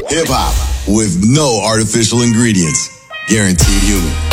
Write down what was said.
Hip hop with no artificial ingredients. Guaranteed human.